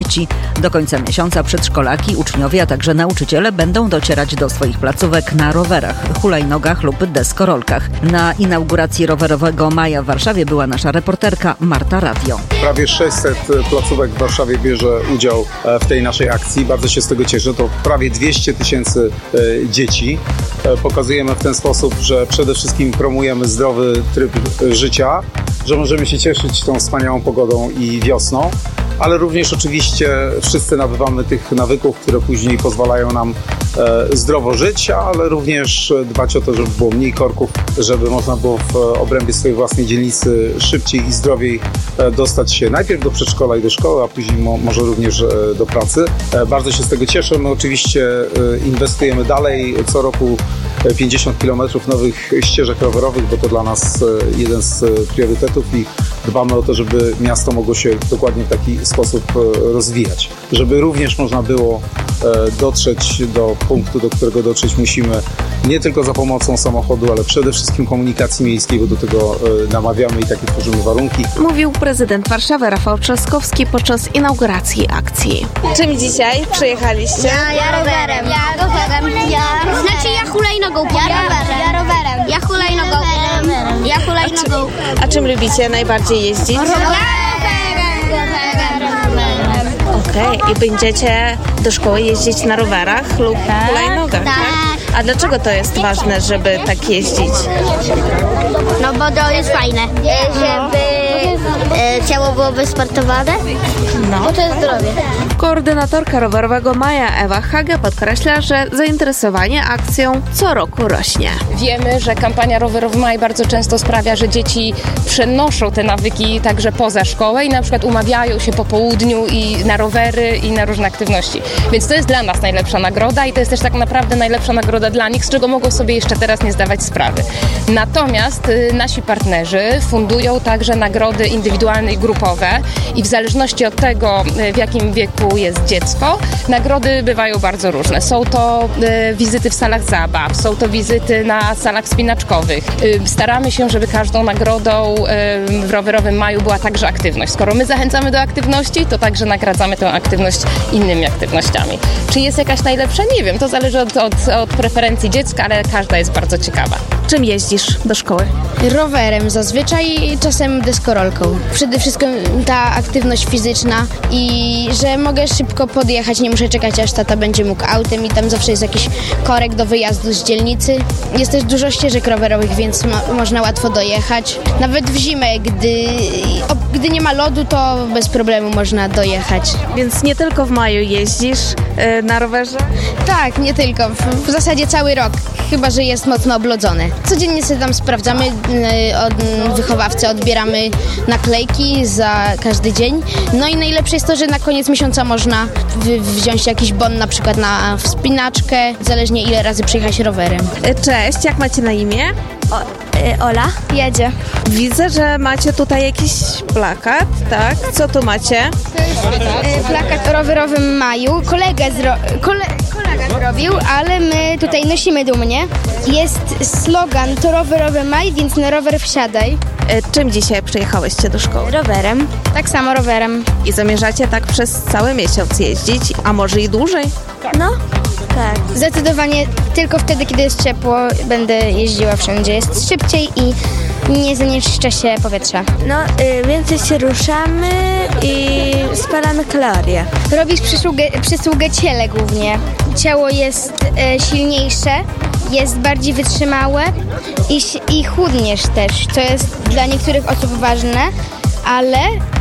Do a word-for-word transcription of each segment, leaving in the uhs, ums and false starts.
babci. Do końca miesiąca przedszkolaki, uczniowie, a także nauczyciele będą docierać do swoich placówek na rowerach, hulajnogach lub deskorolkach. Na inauguracji rowerowego maja w Warszawie była nasza reporterka Marta Radio. Prawie sześćset placówek w Warszawie bierze udział w tej naszej akcji. Bardzo się z tego cieszę. To prawie dwieście tysięcy dzieci. Pokazujemy w ten sposób, że przede wszystkim promujemy zdrowy tryb życia, że możemy się cieszyć tą wspaniałą pogodą i wiosną, ale również oczywiście wszyscy nabywamy tych nawyków, które później pozwalają nam e, zdrowo żyć, ale również dbać o to, żeby było mniej korków, żeby można było w obrębie swojej własnej dzielnicy szybciej i zdrowiej e, dostać się najpierw do przedszkola i do szkoły, a później mo, może również e, do pracy. E, bardzo się z tego cieszę. My oczywiście e, inwestujemy dalej. Co roku pięćdziesiąt kilometrów nowych ścieżek rowerowych, bo to dla nas jeden z priorytetów i dbamy o to, żeby miasto mogło się dokładnie w taki sposób rozwijać. Żeby również można było dotrzeć do punktu, do którego dotrzeć musimy nie tylko za pomocą samochodu, ale przede wszystkim komunikacji miejskiej, bo do tego namawiamy i takie tworzymy warunki. Mówił prezydent Warszawy Rafał Trzaskowski podczas inauguracji akcji. Czym dzisiaj przyjechaliście? Ja, ja rowerem. Ja rowerem. Ja... Znaczy ja hulajnogą. Ja rowerem. Ja rowerem. Ja hulajnogą. Ja hulajnogą. A czym lubicie najbardziej jeździć? Rowerem. Okej, okay. I będziecie do szkoły jeździć na rowerach lub tak, hulajnogach, tak. tak? A dlaczego to jest ważne, żeby tak jeździć? No bo to jest fajne, żeby e, ciało było wysportowane, no. Bo to jest zdrowie. Koordynatorka rowerowego Maja Ewa Hage podkreśla, że zainteresowanie akcją co roku rośnie. Wiemy, że kampania Rowerowy Maj bardzo często sprawia, że dzieci przenoszą te nawyki także poza szkołę i na przykład umawiają się po południu i na rowery i na różne aktywności. Więc to jest dla nas najlepsza nagroda i to jest też tak naprawdę najlepsza nagroda dla nich, z czego mogą sobie jeszcze teraz nie zdawać sprawy. Natomiast y, nasi partnerzy fundują także nagrody indywidualne i grupowe i w zależności od tego, y, w jakim wieku jest dziecko, nagrody bywają bardzo różne. Są to y, wizyty w salach zabaw, są to wizyty na salach wspinaczkowych. Y, staramy się, żeby każdą nagrodą y, w Rowerowym Maju była także aktywność. Skoro my zachęcamy do aktywności, to także nagradzamy tę aktywność innymi aktywnościami. Czy jest jakaś najlepsza? Nie wiem. To zależy od, od, od preferencji dziecka, ale każda jest bardzo ciekawa. Czym jeździsz do szkoły? Rowerem zazwyczaj, czasem deskorolką. Przede wszystkim ta aktywność fizyczna i że mogę szybko podjechać, nie muszę czekać, aż tata będzie mógł autem i tam zawsze jest jakiś korek do wyjazdu z dzielnicy. Jest też dużo ścieżek rowerowych, więc mo- można łatwo dojechać. Nawet w zimę, gdy, o, gdy nie ma lodu, to bez problemu można dojechać. Więc nie tylko w maju jeździsz yy, na rowerze? Tak, nie tylko. W, w zasadzie cały rok, chyba że jest mocno oblodzone. Codziennie sobie tam sprawdzamy, yy, od, wychowawcy odbieramy naklejki za każdy dzień. No i najlepsze jest to, że na koniec miesiąca można w, wziąć jakiś bon na przykład na wspinaczkę, zależnie ile razy przyjechać rowerem. Cześć, jak macie na imię? O, y, Ola. Jedzie. Widzę, że macie tutaj jakiś plakat, tak? Co tu macie? Y, plakat o Rowerowym Maju. Kolega, zro- kole- kolega zrobił, ale my tutaj nosimy dumnie. Jest slogan to Rowerowy Maj, więc na rower wsiadaj. Czym dzisiaj przyjechałyście do szkoły? Rowerem. Tak samo rowerem. I zamierzacie tak przez cały miesiąc jeździć, a może i dłużej? No, tak. Zdecydowanie tylko wtedy, kiedy jest ciepło, będę jeździła wszędzie. Jest szybciej i nie zanieczyszcza się powietrza. No, y, więcej się ruszamy i spalamy kalorie. Robisz przysługę, przysługę ciele głównie. Ciało jest e, silniejsze, jest bardziej wytrzymałe i, i chudniesz też, co jest dla niektórych osób ważne, ale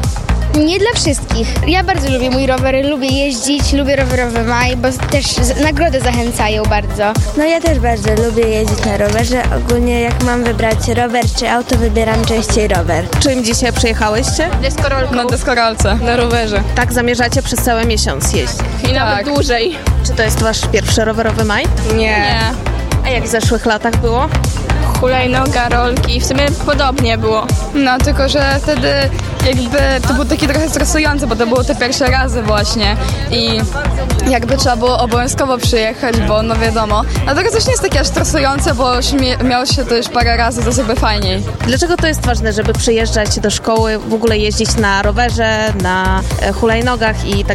nie dla wszystkich. Ja bardzo lubię mój rower, lubię jeździć, lubię Rowerowy Maj, bo też z- nagrody zachęcają bardzo. No ja też bardzo lubię jeździć na rowerze. Ogólnie jak mam wybrać rower czy auto, wybieram częściej rower. Czym dzisiaj przyjechałyście? Deskorolką. Na deskorolce. Na rowerze. Tak zamierzacie przez cały miesiąc jeździć? I nawet tak. Dłużej. Czy to jest wasz pierwszy Rowerowy Maj? Nie. Nie. A jak w zeszłych latach było? Hulajnoga, rolki, w sumie podobnie było. No, tylko że wtedy jakby to było takie trochę stresujące, bo to było te pierwsze razy właśnie i jakby trzeba było obowiązkowo przyjechać, bo no wiadomo. Dlatego też nie jest takie aż stresujące, bo już miało się to już parę razy, to sobie fajniej. Dlaczego to jest ważne, żeby przyjeżdżać do szkoły, w ogóle jeździć na rowerze, na hulajnogach i tak dalej?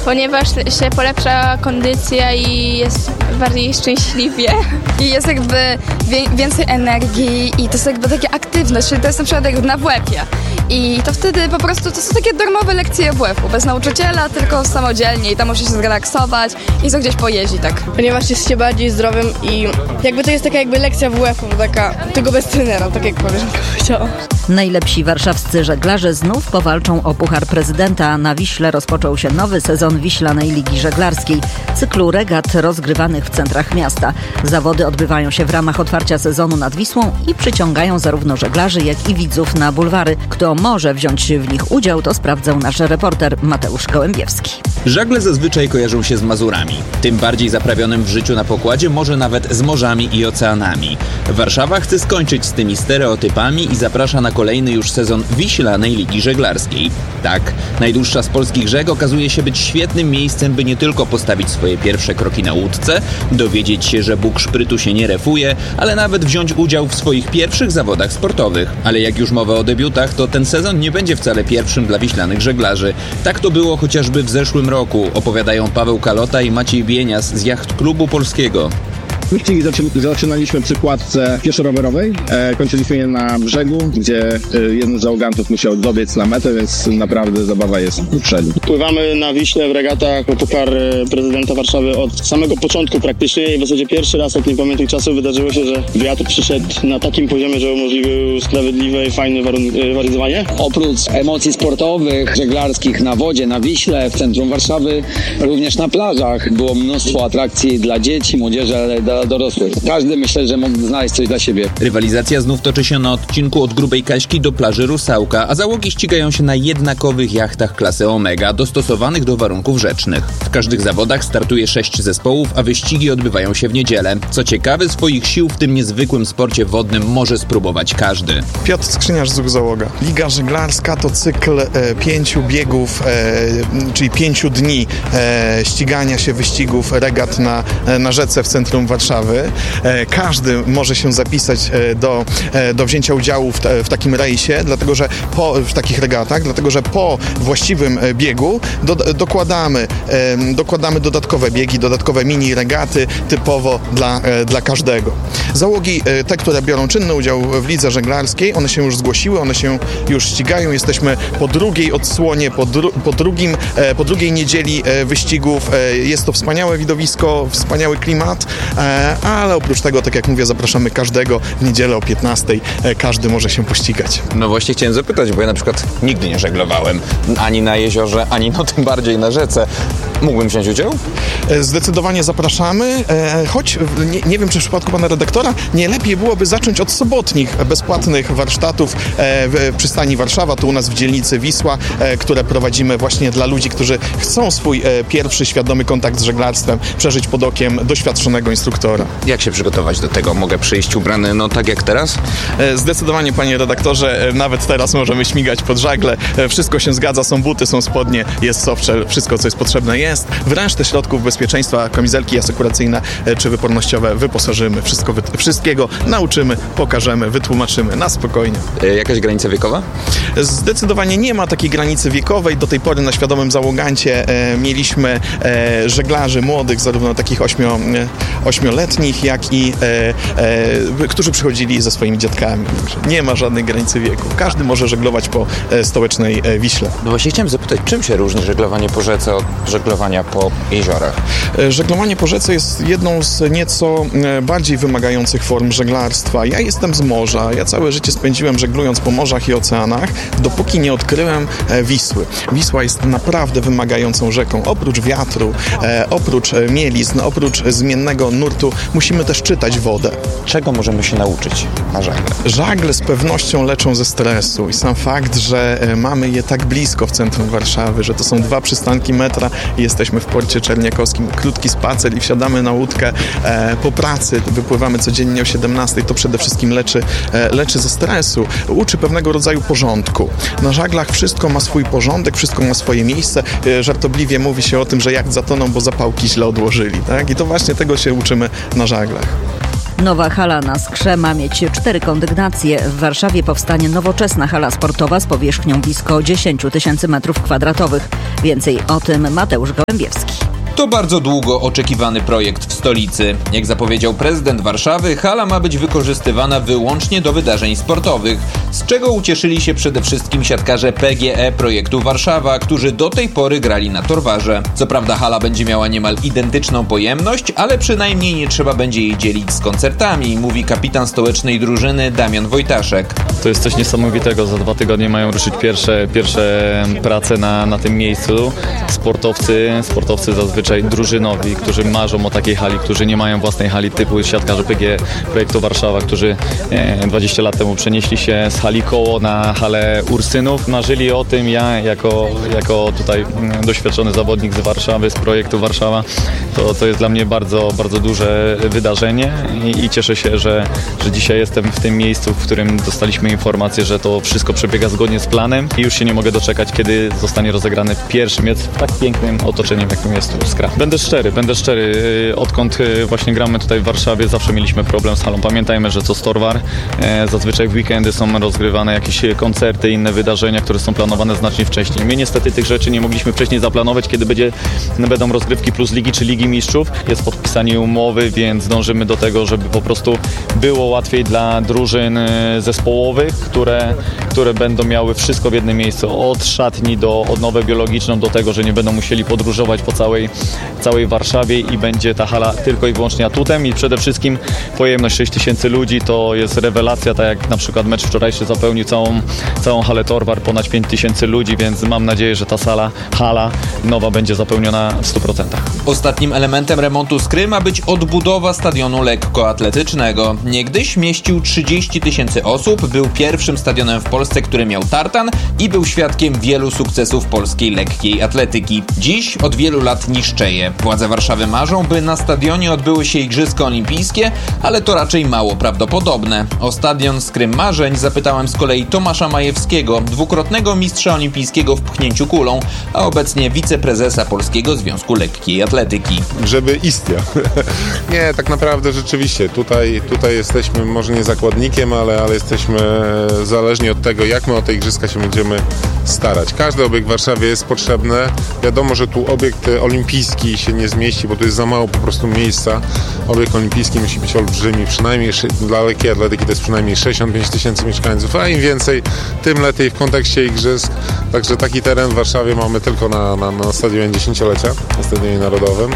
ponieważ się polepsza kondycja i jest bardziej szczęśliwie. I jest jakby wie- więcej energii i to jest jakby taka aktywność, czyli to jest na przykład jak na W F ie. I to wtedy po prostu to są takie darmowe lekcje W F u, bez nauczyciela, tylko samodzielnie i tam może się zrelaksować i co gdzieś pojeździ, tak. Ponieważ jest się bardziej zdrowym i jakby to jest taka jakby lekcja W F u, taka, tylko bez trenera, tak jak koleżanka powiedziała. Najlepsi warszawscy żeglarze znów powalczą o Puchar Prezydenta. Na Wiśle rozpoczął się nowy sezon Wiślanej Ligi Żeglarskiej, cyklu regat rozgrywanych w centrach miasta. Zawody odbywają się w ramach otwarcia sezonu nad Wisłą i przyciągają zarówno żeglarzy, jak i widzów na bulwary. Kto może wziąć w nich udział, to sprawdzał nasz reporter Mateusz Gołębiewski. Żagle zazwyczaj kojarzą się z Mazurami, tym bardziej zaprawionym w życiu na pokładzie, może nawet z morzami i oceanami. Warszawa chce skończyć z tymi stereotypami i zaprasza na kolejny już sezon Wiślanej Ligi Żeglarskiej. Tak, najdłuższa z polskich rzek okazuje się być świetnym miejscem, by nie tylko postawić swoje pierwsze kroki na łódce, dowiedzieć się, że Bóg szprytu się nie refuje, ale nawet wziąć udział w swoich pierwszych zawodach sportowych. Ale jak już mowa o debiutach, to ten sezon nie będzie wcale pierwszym dla wiślanych żeglarzy. Tak to było chociażby w zeszłym roku, opowiadają Paweł Kalota i Maciej Bienias z Jacht Klubu Polskiego. Wyścigi zaczynaliśmy przy kładce pieszo-rowerowej, e, kończyliśmy je na brzegu, gdzie e, jeden z załogantów musiał dobiec na metę, więc naprawdę zabawa jest w przodu. Pływamy na Wiśle w regatach o Puchar Prezydenta Warszawy od samego początku praktycznie i w zasadzie pierwszy raz od niepamiętnych czasów wydarzyło się, że wiatr przyszedł na takim poziomie, że umożliwił sprawiedliwe i fajne rywalizowanie. Oprócz emocji sportowych, żeglarskich na wodzie, na Wiśle, w centrum Warszawy, również na plażach było mnóstwo atrakcji dla dzieci, młodzieży, ale dla dorosłych. Każdy, myślę, że mógł znaleźć coś dla siebie. Rywalizacja znów toczy się na odcinku od Grubej Kaśki do plaży Rusałka, a załogi ścigają się na jednakowych jachtach klasy Omega, dostosowanych do warunków rzecznych. W każdych zawodach startuje sześć zespołów, a wyścigi odbywają się w niedzielę. Co ciekawe, swoich sił w tym niezwykłym sporcie wodnym może spróbować każdy. Piotr Skrzyniarz, Z U K Załoga. Liga żeglarska to cykl e, pięciu biegów, e, czyli pięciu dni e, ścigania się wyścigów regat na, na rzece w centrum Warszawy. Każdy może się zapisać do, do wzięcia udziału w, te, w takim rejsie, dlatego że po, w takich regatach, dlatego że po właściwym biegu do, dokładamy, dokładamy dodatkowe biegi, dodatkowe mini regaty typowo dla, dla każdego. Załogi, te, które biorą czynny udział w lidze żeglarskiej, one się już zgłosiły, one się już ścigają. Jesteśmy po drugiej odsłonie, po, dru, po, drugim, po drugiej niedzieli wyścigów. Jest to wspaniałe widowisko, wspaniały klimat. Ale oprócz tego, tak jak mówię, zapraszamy każdego w niedzielę o piętnastej. Każdy może się pościgać. No właśnie chciałem zapytać, bo ja na przykład nigdy nie żeglowałem ani na jeziorze, ani no tym bardziej na rzece. Mógłbym wziąć udział? Zdecydowanie zapraszamy, choć nie, nie wiem, czy w przypadku pana redaktora nie lepiej byłoby zacząć od sobotnich bezpłatnych warsztatów w przystani Warszawa, tu u nas w dzielnicy Wisła, które prowadzimy właśnie dla ludzi, którzy chcą swój pierwszy świadomy kontakt z żeglarstwem przeżyć pod okiem doświadczonego instruktora. Jak się przygotować do tego? Mogę przyjść ubrany, no tak jak teraz? Zdecydowanie, panie redaktorze, nawet teraz możemy śmigać pod żagle. Wszystko się zgadza, są buty, są spodnie, jest softshell, wszystko, co jest potrzebne jest. W resztę środków bezpieczeństwa, kamizelki asekuracyjne czy wypornościowe wyposażymy. Wszystko, wszystkiego nauczymy, pokażemy, wytłumaczymy na spokojnie. Jakaś granica wiekowa? Zdecydowanie nie ma takiej granicy wiekowej. Do tej pory na świadomym załogancie e, mieliśmy e, żeglarzy młodych, zarówno takich ośmio, e, ośmioletnich, jak i e, e, którzy przychodzili ze swoimi dziadkami. Nie ma żadnej granicy wieku. Każdy może żeglować po e, stołecznej e, Wiśle. No właśnie chciałem zapytać, czym się różni żeglowanie po rzece od żeglowania po jeziorach? E, żeglowanie po rzece jest jedną z nieco e, bardziej wymagających form żeglarstwa. Ja jestem z morza. Ja całe życie spędziłem żeglując po morzach i oceanach, dopóki nie odkryłem e, Wisły. Wisła jest naprawdę wymagającą rzeką. Oprócz wiatru, e, oprócz mielizn, oprócz zmiennego nurtu, musimy też czytać wodę. Czego możemy się nauczyć na żagle? Żagle z pewnością leczą ze stresu i sam fakt, że mamy je tak blisko w centrum Warszawy, że to są dwa przystanki metra i jesteśmy w porcie czerniakowskim, krótki spacer i wsiadamy na łódkę e, po pracy, wypływamy codziennie o siedemnastej, to przede wszystkim leczy, e, leczy ze stresu, uczy pewnego rodzaju porządku. Na żaglach wszystko ma swój porządek, wszystko ma swoje miejsce. E, żartobliwie mówi się o tym, że jacht zatonął, bo zapałki źle odłożyli, tak? I to właśnie tego się uczymy na żaglach. Nowa hala na Skrze ma mieć cztery kondygnacje. W Warszawie powstanie nowoczesna hala sportowa z powierzchnią blisko dziesięć tysięcy metrów kwadratowych. Więcej o tym Mateusz Gołębiewski. To bardzo długo oczekiwany projekt w stolicy. Jak zapowiedział prezydent Warszawy, hala ma być wykorzystywana wyłącznie do wydarzeń sportowych, z czego ucieszyli się przede wszystkim siatkarze P G E projektu Warszawa, którzy do tej pory grali na Torwarze. Co prawda hala będzie miała niemal identyczną pojemność, ale przynajmniej nie trzeba będzie jej dzielić z koncertami, mówi kapitan stołecznej drużyny Damian Wojtaszek. To jest coś niesamowitego. Za dwa tygodnie mają ruszyć pierwsze, pierwsze prace na, na tym miejscu. Sportowcy, sportowcy zazwyczaj drużynowi, którzy marzą o takiej hali, którzy nie mają własnej hali, typu siatkarze P G projektu Warszawa, którzy dwadzieścia lat temu przenieśli się z hali Koło na halę Ursynów. Marzyli o tym. Ja jako, jako tutaj doświadczony zawodnik z Warszawy, z projektu Warszawa, to, to jest dla mnie bardzo, bardzo duże wydarzenie i, i cieszę się, że, że dzisiaj jestem w tym miejscu, w którym dostaliśmy informację, że to wszystko przebiega zgodnie z planem i już się nie mogę doczekać, kiedy zostanie rozegrany pierwszy mecz w tak pięknym otoczeniu, jakim jest Skra. Będę szczery, będę szczery. Odkąd właśnie gramy tutaj w Warszawie, zawsze mieliśmy problem z halą. Pamiętajmy, że to Torwar. Zazwyczaj w weekendy są rozgrywane jakieś koncerty, inne wydarzenia, które są planowane znacznie wcześniej. My niestety tych rzeczy nie mogliśmy wcześniej zaplanować, kiedy będzie, będą rozgrywki Plus Ligi czy Ligi Mistrzów. Jest podpisanie umowy, więc dążymy do tego, żeby po prostu było łatwiej dla drużyn zespołowych, które, które będą miały wszystko w jednym miejscu. Od szatni do odnowę biologiczną, do tego, że nie będą musieli podróżować po całej całej Warszawie i będzie ta hala tylko i wyłącznie atutem i przede wszystkim pojemność sześć tysięcy ludzi to jest rewelacja, tak jak na przykład mecz wczorajszy zapełnił całą, całą halę Torwar, ponad pięć tysięcy ludzi, więc mam nadzieję, że ta sala, hala nowa będzie zapełniona w stu procentach. Ostatnim elementem remontu Skry ma być odbudowa stadionu lekkoatletycznego. Niegdyś mieścił trzydzieści tysięcy osób, był pierwszym stadionem w Polsce, który miał tartan i był świadkiem wielu sukcesów polskiej lekkiej atletyki. Dziś od wielu lat niszczeje. Władze Warszawy marzą, by na stadionie odbyły się Igrzyska Olimpijskie, ale to raczej mało prawdopodobne. O stadion Skry marzeń zapytałem z kolei Tomasza Majewskiego, dwukrotnego mistrza olimpijskiego w pchnięciu kulą, a obecnie wiceprezesa Polskiego Związku Lekkiej Atletyki. Żeby istniał. Nie, tak naprawdę rzeczywiście. Tutaj, tutaj jesteśmy może nie zakładnikiem, ale, ale jesteśmy zależni od tego, jak my o te Igrzyska się będziemy starać. Każdy obiekt w Warszawie jest potrzebny. Wiadomo, że tu obiekt olimpijski się nie zmieści, bo tu jest za mało po prostu miejsca. Obiekt olimpijski musi być olbrzymi, przynajmniej dla lekkiej atletyki to jest przynajmniej sześćdziesiąt pięć tysięcy mieszkańców, a im więcej, tym lepiej w kontekście igrzysk. Także taki teren w Warszawie mamy tylko na, na, na stadionie dziesięciolecia, na stadionie narodowym.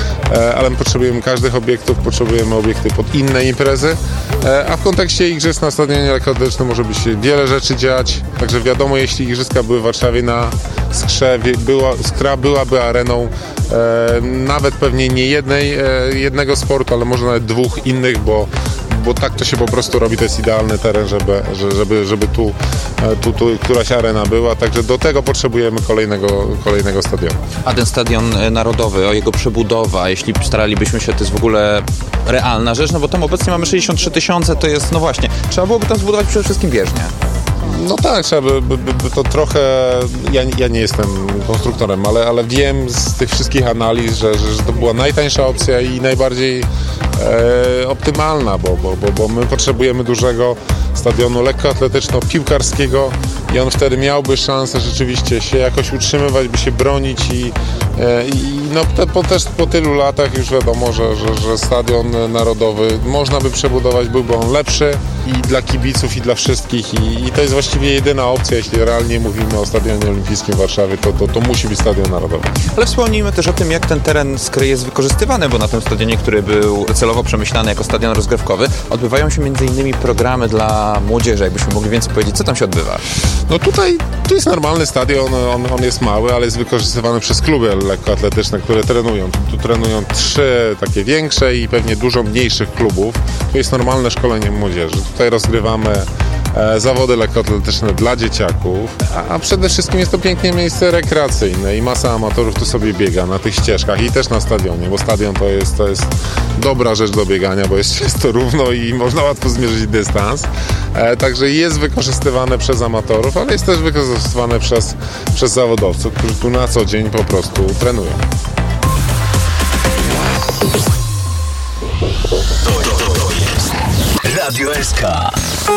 E, ale my potrzebujemy każdych obiektów, potrzebujemy obiekty pod inne imprezy, e, a w kontekście igrzysk na stadionie lekkoatletycznym może być wiele rzeczy dziać. Także wiadomo, jeśli igrzyska były w Warszawie na Skrze, była, Skra byłaby areną e, nawet pewnie nie jednej, e, jednego sportu, ale może nawet dwóch innych, bo bo tak to się po prostu robi, to jest idealny teren, żeby, żeby, żeby tu, tu, tu któraś arena była, także do tego potrzebujemy kolejnego, kolejnego stadionu. A ten stadion narodowy, o jego przebudowa, jeśli staralibyśmy się, to jest w ogóle realna rzecz, no bo tam obecnie mamy sześćdziesiąt trzy tysiące, to jest, no właśnie, trzeba byłoby tam zbudować przede wszystkim bieżnię. No tak, trzeba by, by, by to trochę, ja, ja nie jestem konstruktorem, ale, ale wiem z tych wszystkich analiz, że, że, że to była najtańsza opcja i najbardziej e, optymalna, bo, bo, bo, bo my potrzebujemy dużego stadionu lekkoatletyczno-piłkarskiego i on wtedy miałby szansę rzeczywiście się jakoś utrzymywać, by się bronić i, e, i no, te, po, też po tylu latach już wiadomo, że, że, że stadion narodowy można by przebudować, byłby on lepszy i dla kibiców, i dla wszystkich i, i to jest właściwie jedyna opcja, jeśli realnie mówimy o stadionie olimpijskim w Warszawie, to, to, to musi być stadion narodowy. Ale wspomnijmy też o tym, jak ten teren Skry jest wykorzystywany, bo na tym stadionie, który był celowo przemyślany jako stadion rozgrywkowy, odbywają się między innymi programy dla młodzieży. Jakbyśmy mogli więcej powiedzieć, co tam się odbywa? No tutaj to jest normalny stadion, on, on jest mały, ale jest wykorzystywany przez kluby lekkoatletyczne, które trenują. Tu, tu trenują trzy takie większe i pewnie dużo mniejszych klubów. To jest normalne szkolenie młodzieży. Tutaj rozgrywamy e, zawody lekkoatletyczne dla dzieciaków, a, a przede wszystkim jest to pięknie miejsce rekreacyjne i masa amatorów tu sobie biega na tych ścieżkach i też na stadionie, bo stadion to jest, to jest dobra rzecz do biegania, bo jest czysto równo i można łatwo zmierzyć dystans. E, także jest wykorzystywane przez amatorów, ale jest też wykorzystywane przez, przez zawodowców, którzy tu na co dzień po prostu trenują. To, to, to jest Radio S K.